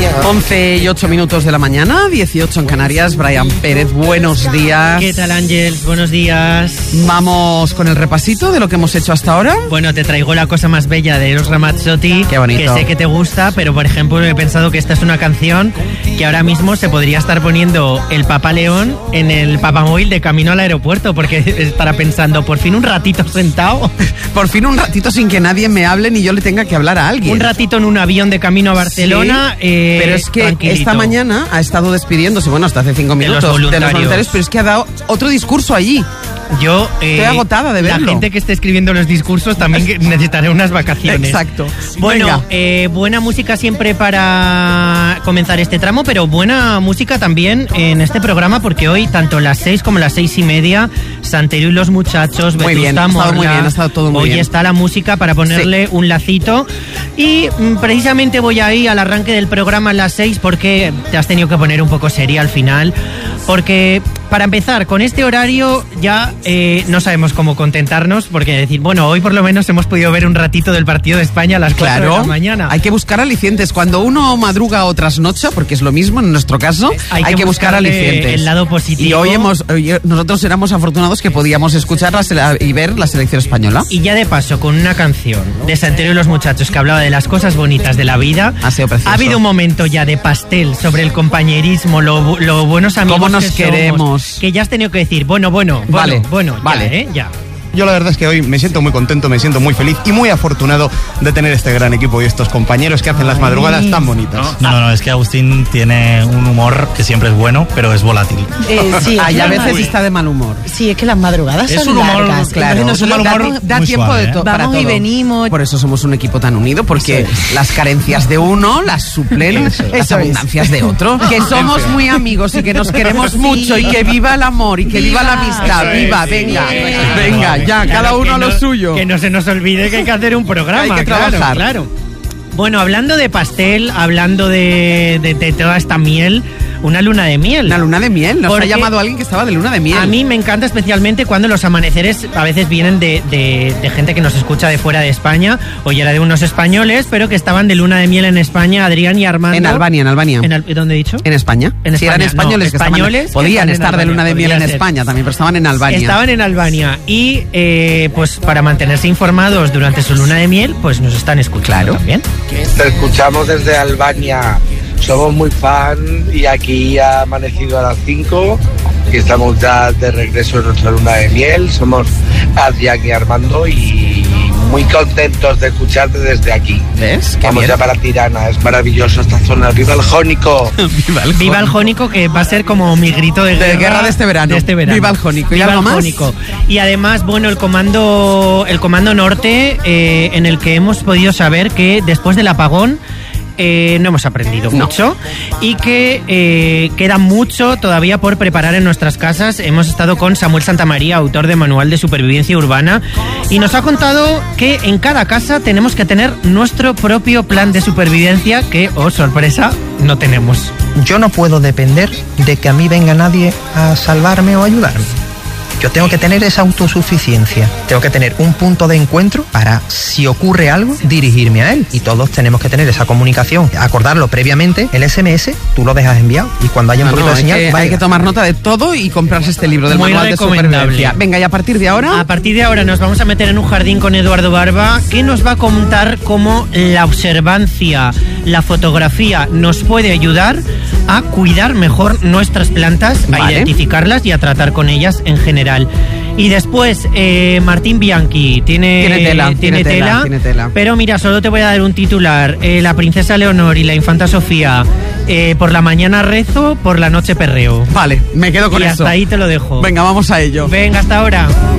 11:08 de la mañana, 18 en Canarias. Brian Pérez, buenos días. ¿Qué tal, Ángels? Buenos días. Vamos con el repasito de lo que hemos hecho hasta ahora. Bueno, te traigo La cosa más bella de Eros Ramazzotti. Qué bonito. Que sé que te gusta, pero por ejemplo he pensado que esta es una canción que ahora mismo se podría estar poniendo el Papa León en el papamóvil de camino al aeropuerto, porque estará pensando, por fin un ratito sentado. Por fin un ratito sin que nadie me hable ni yo le tenga que hablar a alguien. Un ratito en un avión de camino a Barcelona. Sí, pero es que esta mañana ha estado despidiéndose, bueno, hasta hace 5 minutos, de los voluntarios, pero es que ha dado otro discurso allí. Yo estoy agotada de verlo. La gente que esté escribiendo los discursos también necesitaré unas vacaciones. Exacto. Bueno, buena música siempre para comenzar este tramo, pero buena música también en este programa, porque hoy tanto las 6 como las 6:30, Santero y los muchachos, muy bien, ha estado muy bien, ha estado todo muy bien. Hoy está la música para ponerle un lacito. Y precisamente voy a ir al arranque del programa a las 6 porque te has tenido que poner un poco seria al final. Porque para empezar, con este horario ya no sabemos cómo contentarnos, porque decir, bueno, hoy por lo menos hemos podido ver un ratito del partido de España a las 4 de la mañana. Hay que buscar alicientes. Cuando uno madruga o trasnocha, porque es lo mismo en nuestro caso, hay que buscar alicientes. El lado positivo. Y hoy nosotros éramos afortunados que podíamos escuchar y ver la selección española. Y ya de paso, con una canción de Santero y los muchachos que hablaba de las cosas bonitas de la vida, ha sido precioso. Ha habido un momento ya de pastel sobre el compañerismo, lo buenos amigos cómo nos que queremos. Somos, que ya has tenido que decir, bueno, vale. Ya. Yo la verdad es que hoy me siento muy contento, me siento muy feliz y muy afortunado de tener este gran equipo y estos compañeros que hacen las madrugadas tan bonitas. No, es que Agustín tiene un humor que siempre es bueno, pero es volátil. Sí, y a veces está de mal humor. Sí, es que las madrugadas es son un humor, largas, claro. Es un mal humor da tiempo suave, de para vamos todo. Y venimos. Por eso somos un equipo tan unido, porque las carencias de uno las suplen las abundancias de otro. Que somos muy amigos y que nos queremos mucho y que viva el amor y que viva la amistad. Viva, venga, ya, cada uno lo suyo. Que no se nos olvide que hay que hacer un programa. Hay que trabajar. Claro. Bueno, hablando de pastel, hablando de toda esta miel, una luna de miel. Una luna de miel, nos ha llamado alguien que estaba de luna de miel. A mí me encanta especialmente cuando los amaneceres a veces vienen de gente que nos escucha de fuera de España. Hoy era de unos españoles, pero que estaban de luna de miel en España, Adrián y Armando. En Albania. ¿Dónde he dicho? En España. Si eran españoles, podían estar de luna de miel en España también, pero estaban en Albania. Estaban en Albania y pues para mantenerse informados durante su luna de miel, pues nos están escuchando también. Te escuchamos desde Albania. Somos muy fan y aquí ha amanecido a las 5 y estamos ya de regreso en nuestra luna de miel. Somos Adrián y Armando y muy contentos de escucharte desde aquí. ¿Ves? Vamos ya para Tirana, es maravilloso esta zona. ¡Viva el Jónico! Viva el Jónico, que va a ser como mi grito de guerra de este verano. Viva el Jónico. ¿Y algo más? Jónico. Y además, bueno, el comando norte, en el que hemos podido saber que después del apagón no hemos aprendido mucho y que queda mucho todavía por preparar en nuestras casas. Hemos estado con Samuel Santamaría, autor de Manual de Supervivencia Urbana, y nos ha contado que en cada casa tenemos que tener nuestro propio plan de supervivencia que, oh sorpresa, no tenemos. Yo no puedo depender de que a mí venga nadie a salvarme o ayudarme. Yo tengo que tener esa autosuficiencia. Tengo que tener un punto de encuentro para, si ocurre algo, dirigirme a él. Y todos tenemos que tener esa comunicación. Acordarlo previamente, el SMS, tú lo dejas enviado. Y cuando haya un poquito de señal, hay que tomar nota de todo y comprarse este libro del Manual de Supervivencia. Venga, y a partir de ahora... A partir de ahora nos vamos a meter en un jardín con Eduardo Barba, que nos va a contar cómo la observancia, la fotografía nos puede ayudar a cuidar mejor nuestras plantas, a identificarlas y a tratar con ellas en general. Y después, Martín Bianchi tiene tela. Pero mira, solo te voy a dar un titular. La princesa Leonor y la infanta Sofía, por la mañana rezo, por la noche perreo. Vale, me quedo con eso. Y hasta ahí te lo dejo. Venga, vamos a ello. Venga, hasta ahora.